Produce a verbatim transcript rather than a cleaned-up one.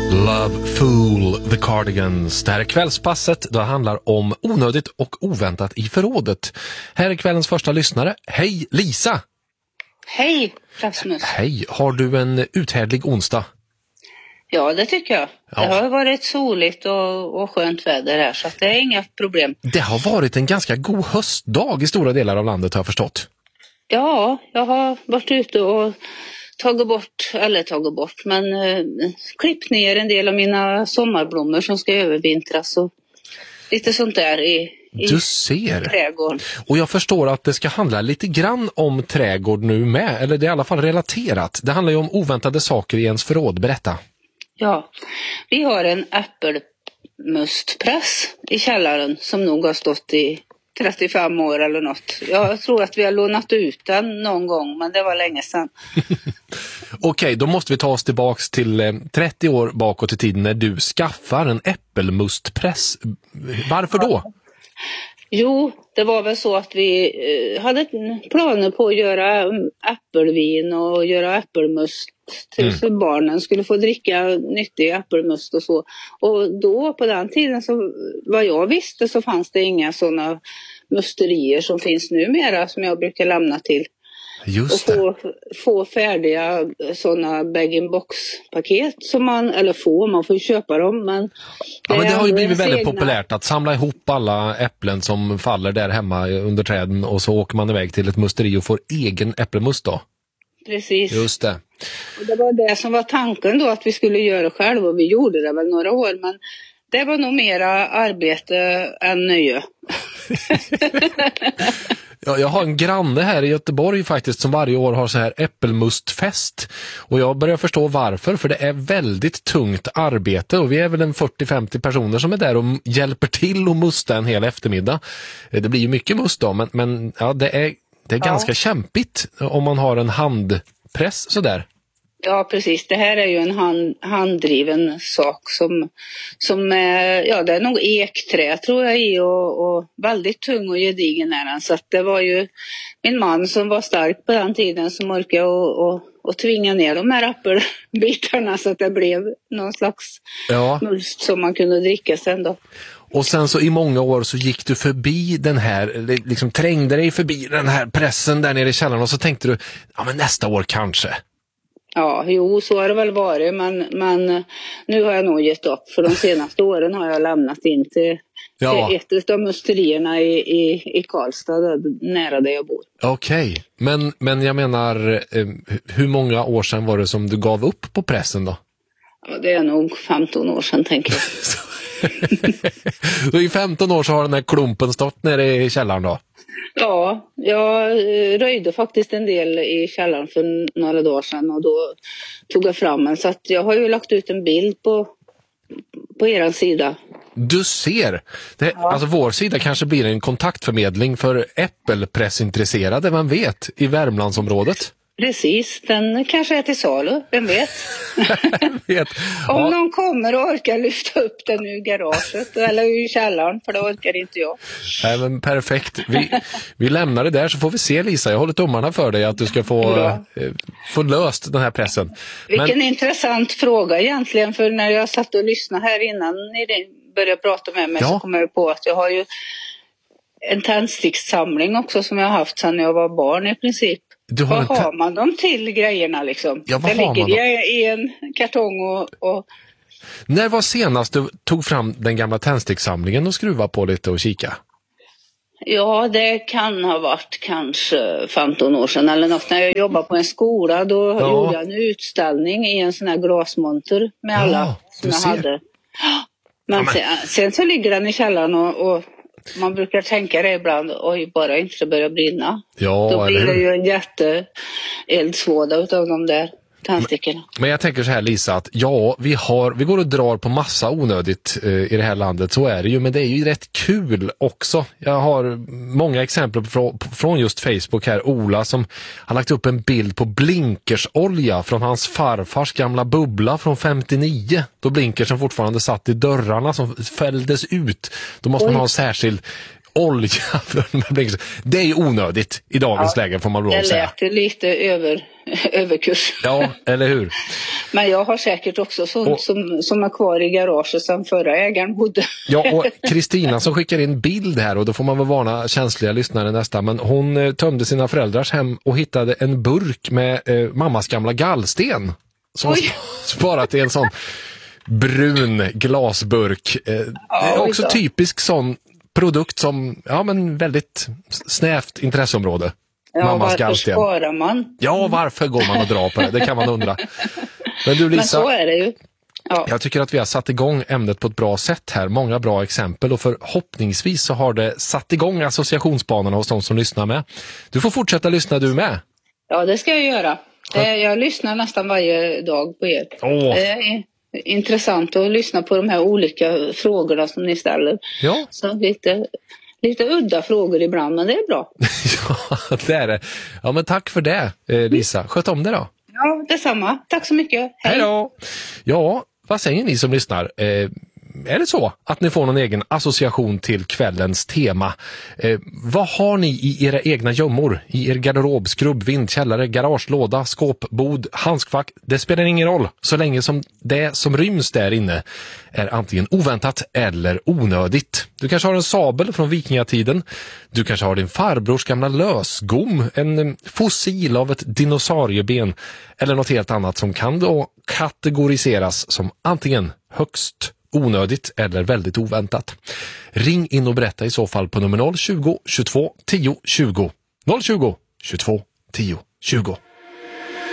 Love Fool, The Cardigans. Det här är kvällspasset. Det handlar om onödigt och oväntat i förrådet. Här är kvällens första lyssnare. Hej Lisa! Hej Rasmus! Hej, har du en uthärdlig onsdag? Ja, det tycker jag. Ja. Det har varit soligt och, och skönt väder här, så att det är inga problem. Det har varit en ganska god höstdag i stora delar av landet, har jag förstått. Ja, jag har varit ute och tagit bort, eller tagit bort, men eh, klippt ner en del av mina sommarblommor som ska övervintras och lite sånt där i, i du ser. trädgården. Och jag förstår att det ska handla lite grann om trädgård nu med, eller det är i alla fall relaterat. Det handlar ju om oväntade saker i ens förråd. Berätta. Ja, vi har en äppelmustpress i källaren som nog har stått i trettiofem år eller något. Jag tror att vi har lånat ut den någon gång, men det var länge sedan. Okej, då måste vi ta oss tillbaks till trettio år bakåt i tiden när du skaffar en äppelmustpress. Varför då? Jo, det var väl så att vi hade planer på att göra äppelvin och göra äppelmust tills mm. barnen skulle få dricka nyttig äppelmust och så. Och då på den tiden, så vad jag visste, så fanns det inga sådana musterier som finns numera som jag brukar lämna till. Just och få, få färdiga sådana bag-in-box-paket som man, eller få, man får köpa dem. Men ja, men det har ju blivit väldigt egna... populärt att samla ihop alla äpplen som faller där hemma under träden och så åker man iväg till ett musteri och får egen äppelmust då. Precis. Just det. Och det var det som var tanken då, att vi skulle göra själv, och vi gjorde det väl några år, men det var nog mera arbete än nöje. Ja, jag har en granne här i Göteborg faktiskt som varje år har så här äppelmustfest. Och jag börjar förstå varför, för det är väldigt tungt arbete. Och vi är väl en fyrtio till femtio personer som är där och hjälper till att musta en hel eftermiddag. Det blir ju mycket must då, men, men ja, det är, det är ja. ganska kämpigt om man har en handpress sådär. Ja, precis. Det här är ju en hand, handdriven sak som, som är, ja, det är nog ekträ tror jag i, och, och väldigt tung och gedigen är den. Så att det var ju min man som var stark på den tiden som orkade och, och, och tvinga ner de här äppelbitarna så att det blev någon slags ja. must som man kunde dricka sen då. Och sen så i många år så gick du förbi den här, liksom trängde dig förbi den här pressen där nere i källaren och så tänkte du, ja men nästa år kanske. Ja, jo, så har det väl varit, men, men nu har jag nog gett upp. För de senaste åren har jag lämnat in till, ja. till ett av musterierna i, i, i Karlstad, nära där jag bor. Okej, okay. men, men jag menar, hur många år sedan var det som du gav upp på pressen då? Ja, det är nog femton år sedan, tänker jag. Så i femton år så har den här klumpen stått nere i källaren då? Ja, jag röjde faktiskt en del i källaren för några dagar sedan och då tog jag fram en. Så att jag har ju lagt ut en bild på, på er sida. Du ser! Det, ja. Alltså vår sida kanske blir en kontaktförmedling för äppelpressintresserade, vem vet, i Värmlandsområdet. Precis, den kanske är till salu, vem vet? vet. Om ja. någon kommer och orkar lyfta upp den ur garaget eller ur källaren, för det orkar inte jag. Nej, men perfekt. Vi, vi lämnar det där så får vi se, Lisa. Jag håller tummarna för dig att du ska få, ja. eh, få löst den här pressen. Vilken men... intressant fråga egentligen, för när jag satt och lyssnade här innan ni började prata med mig ja. så kom jag på att jag har ju en tändstickssamling också som jag har haft sedan jag var barn i princip. Du har vad har man dem till grejerna liksom? Ja, vad det har ligger man i en kartong och, och... När var senast du tog fram den gamla tändstickssamlingen och skruva på lite och kika? Ja, det kan ha varit kanske femton år sedan eller något. När jag jobbade på en skola då ja. gjorde jag en utställning i en sån här glasmonter med ja, alla som jag ser. hade. Men, ja, men... Sen, sen så ligger den i källaren och... och man brukar tänka det ibland, oj, bara inte det börjar brinna. Ja, då blir det ju en jätte eldsvåda utav de där tändstickorna. Men, men jag tänker så här, Lisa, att ja, vi, har, vi går och drar på massa onödigt eh, i det här landet, så är det ju, men det är ju rätt kul också. Jag har många exempel från, från just Facebook här. Ola som har lagt upp en bild på blinkersolja från hans farfars gamla bubbla från femtionio. Då blinkersen fortfarande satt i dörrarna som fälldes ut. Då måste Oj. man ha särskild olja för de här blinkersen. Det är ju onödigt i dagens ja, läge, får man lov att säga. Det lät lite över, överkurs. Ja, eller hur? Men jag har säkert också sånt och, som, som är kvar i garaget sedan förra ägaren bodde. Ja, och Kristina som skickar in bild här, och då får man väl varna känsliga lyssnare nästa, men hon eh, tömde sina föräldrars hem och hittade en burk med eh, mammas gamla gallsten som sp- sparat i en sån brun glasburk. Eh, det är också oj, typisk sån produkt som, ja men väldigt snävt intresseområde. Ja, mammas varför gallsten. Sparar man? Ja, varför går man och drar på det? Det kan man undra. Men du Lisa, men så är det ju. Ja. Jag tycker att vi har satt igång ämnet på ett bra sätt här. Många bra exempel, och förhoppningsvis så har det satt igång associationsbanorna hos de som lyssnar med. Du får fortsätta lyssna du med. Ja, det ska jag göra. Ja. Jag lyssnar nästan varje dag på er. Åh. Det är intressant att lyssna på de här olika frågorna som ni ställer. Ja. Så lite, lite udda frågor ibland, men det är bra. Ja, det är det. Ja, men tack för det, Lisa. Sköt om det då. Ja, detsamma. Tack så mycket. Hej. Hej då. Ja, vad säger ni som lyssnar? Eh, är det så att ni får någon egen association till kvällens tema? Eh, vad har ni i era egna gömmor? I er garderob, skrubb, vindkällare, garagelåda, skåpbod, handskfack? Det spelar ingen roll så länge som det som ryms där inne är antingen oväntat eller onödigt. Du kanske har en sabel från vikingatiden. Du kanske har din farbrors gamla lösgom, en fossil av ett dinosaurieben eller något helt annat som kan då kategoriseras som antingen högst onödigt eller väldigt oväntat. Ring in och berätta i så fall på nummer noll tjugo, tjugotvå, tio, tjugo. noll tjugo, tjugotvå, tio, tjugo.